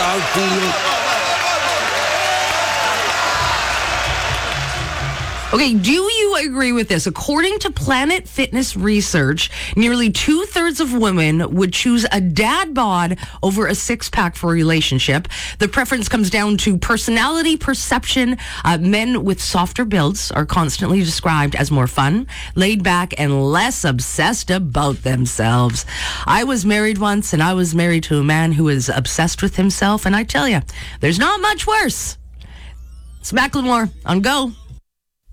out to you. Okay, do you agree with this? According to Planet Fitness research, nearly 2/3 of women would choose a dad bod over a six-pack for a relationship. The preference comes down to personality perception. Men with softer builds are constantly described as more fun, laid back, and less obsessed about themselves. I was married once, and I was married to a man who was obsessed with himself, and I tell you, there's not much worse. It's Macklemore on Go.